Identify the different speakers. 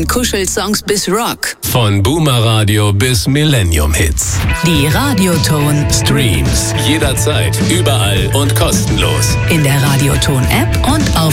Speaker 1: Von Kuschelsongs bis Rock.
Speaker 2: Von Boomer Radio bis Millennium Hits.
Speaker 1: Die Radioton
Speaker 2: Streams jederzeit, überall und kostenlos.
Speaker 1: in der Radioton App und auf